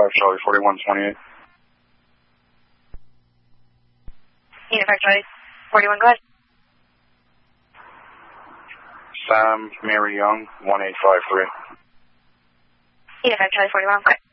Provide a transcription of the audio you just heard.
Charlie 4128. Unit 5 Charlie 41, go ahead. Sam Mary Young 1853. Unit 5 Charlie 41, go ahead.